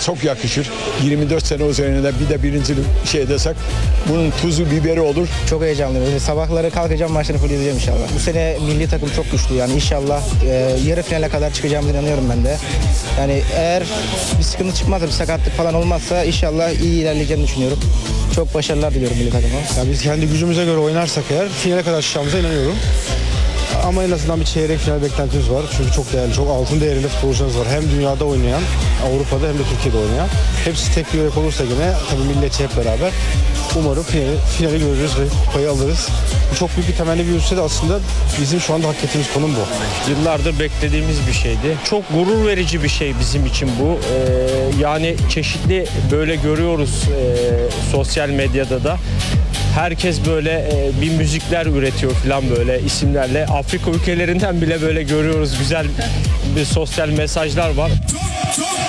çok yakışır. 24 sene üzerinde bir de birincilik şey desek bunun tuzu biberi olur. Çok heyecanlıyım. Böyle sabahları kalkacağım, maçları full izleyeceğim inşallah. Bu sene milli takım çok güçlü yani inşallah yarı finale kadar çıkacağımıza inanıyorum ben de. Yani eğer bir sıkıntı çıkmazsa, bir sakatlık falan olmazsa inşallah iyi ilerleyeceğini düşünüyorum. Çok başarılar diliyorum milli takıma. Ya biz kendi gücümüze göre oynarsak eğer finale kadar çıkacağımıza inanıyorum. Ama en azından bir çeyrek final beklentimiz var. Çünkü çok değerli, çok altın değerinde futbolcularımız var. Hem dünyada oynayan, Avrupa'da hem de Türkiye'de oynayan. Hepsi tek bir yörek olursa yine tabii milletçi hep beraber. Umarım finali görürüz ve kupayı alırız. Bu çok büyük bir temenni büyüse de aslında bizim şu anda hak ettiğimiz konum bu. Yıllardır beklediğimiz bir şeydi. Çok gurur verici bir şey bizim için bu. Yani çeşitli böyle görüyoruz sosyal medyada da. Herkes böyle bir müzikler üretiyor falan böyle isimlerle. Afrika ülkelerinden bile böyle görüyoruz güzel bir sosyal mesajlar var.